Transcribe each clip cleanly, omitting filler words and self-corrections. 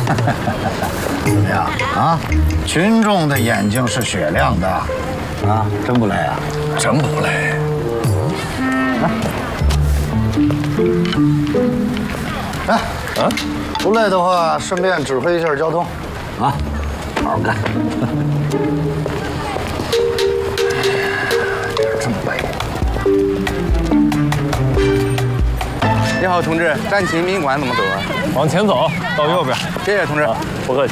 怎么样啊？群众的眼睛是雪亮的，啊，真不累啊？ 真不累。 来，啊，不累的话，顺便指挥一下交通，啊，好好干。这么背。 你好，同志，战秦宾馆怎么走啊？ 往前走，到右边。 谢谢，同志。 不客气。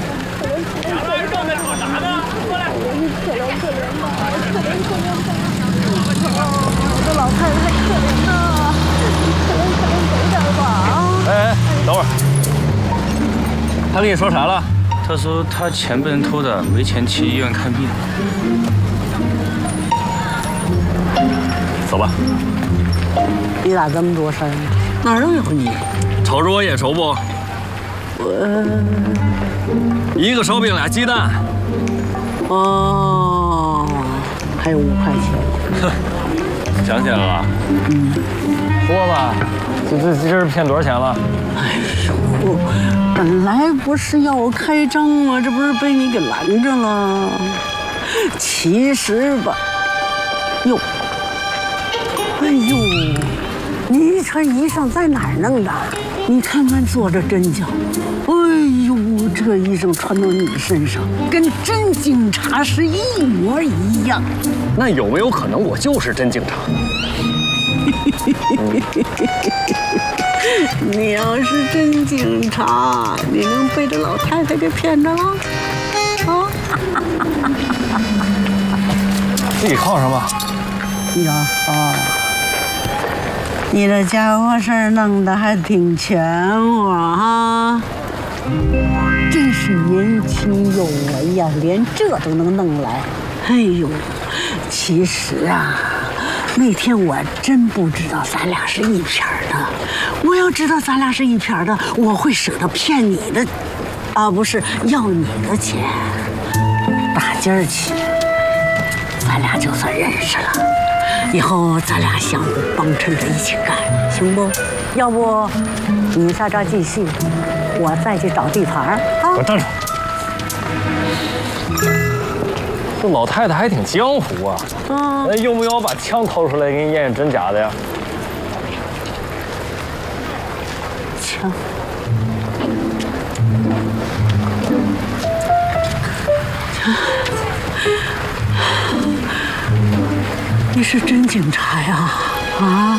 我的老太太可怜呐，可怜给点吧。 哎，等会儿。他跟你说啥了？ 他说他钱被人偷的，没钱去医院看病。 走吧。 你咋这么多事儿呢？哪儿都有你。 瞅着我眼熟不？一个烧饼俩鸡蛋。 哦，还有5块钱。 想起来了。说吧，这骗多少钱了？ 哎呦，本来不是要我开张吗？这不是被你给拦着了。其实吧，哟，哎呦，你这衣裳在哪儿弄的？你看看做着真假。哎呦，这衣裳穿到你身上，跟真警察是一模一样。 那有没有可能我就是真警察？ 你要是真警察，你能被这老太太给骗着了？啊！ 自己靠上吧。 呀啊！你这家伙事儿弄得还挺全乎啊！真是年轻有为呀，连这都能弄来。哎呦，其实啊，那天我真不知道咱俩是一片的。我要知道咱俩是一片的，我会舍得骗你的，啊，不是要你的钱。打今儿起，咱俩就算认识了。以后咱俩相互帮衬着一起干，行不？要不你在这儿继续，我再去找地盘啊。 我站住！这老太太还挺江湖啊。那用不用我把枪掏出来给你验验真假的呀？ 枪。你是真警察呀？啊？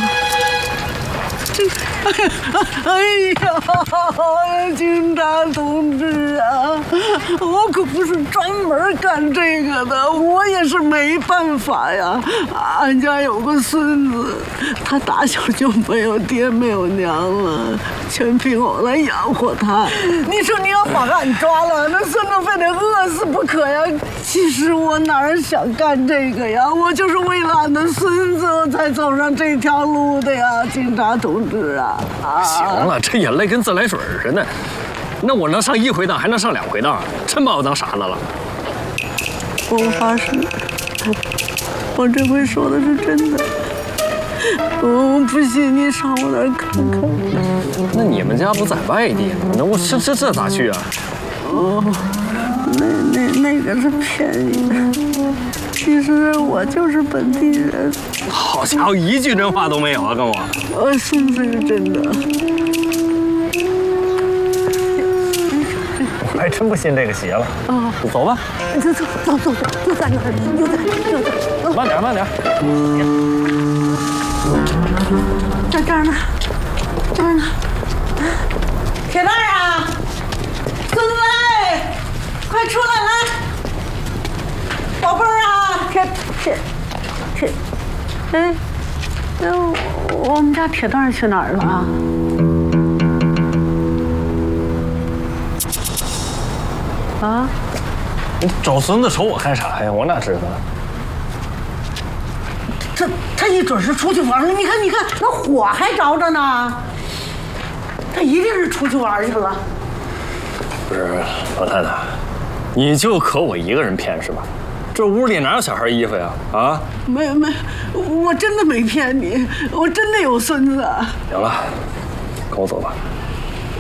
哎呀，警察同志啊，我可不是专门干这个的，我也是没办法呀。俺家有个孙子，他打小就没有爹没有娘了，全凭我来养活他。你说你要把俺抓了，那孙子非得饿死不可呀。其实我哪儿想干这个呀，我就是为了俺的孙子我才走上这条路的呀，警察同志啊。 行了，这眼泪跟自来水似的。那我能上1回当，还能上2回当，真把我当傻子了。 我发誓，我这回说的是真的。我不信你上我那儿看看。 那你们家不在外地吗？那我这咋去啊？ 哦，那个是骗你的。其实我就是本地人。 好家伙，一句真话都没有啊，跟我。 我孙子是真的。 我还真不信这个邪了。啊，走吧。 走，就在那儿，就在。 慢点，慢点。 这儿呢，这儿呢。铁蛋儿啊，孙子哎，快出来来！宝贝儿啊，铁，哎，我们家铁蛋去哪儿了啊？啊？ 你找孙子瞅我干啥呀？我哪知道？ 他一准是出去玩了。你看，那火还着着呢。他一定是出去玩去了。 不是，老太太，你就可我一个人骗是吧？这屋里哪有小孩衣服呀？啊？ 没，我真的没骗你，我真的有孙子。 行了，跟我走吧。